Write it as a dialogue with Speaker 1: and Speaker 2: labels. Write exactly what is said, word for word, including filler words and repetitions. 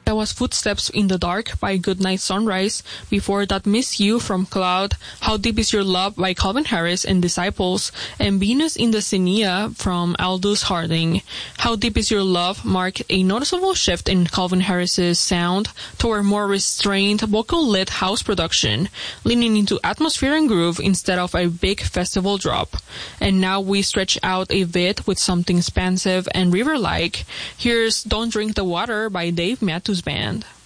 Speaker 1: That was Footsteps in the Dark by Goodnight Sunrise. Before that, Miss You from Cloud, How Deep Is Your Love by Calvin Harris and Disciples, and Venus in the Xenia from Aldous Harding. How Deep Is Your Love marked a noticeable shift in Calvin Harris's sound toward more restrained, vocal-lit house production, leaning into atmosphere and groove instead of a big festival drop. And now we stretch out a bit with something expansive and river-like. Here's Don't Drink the Water by Dave Matthews Band.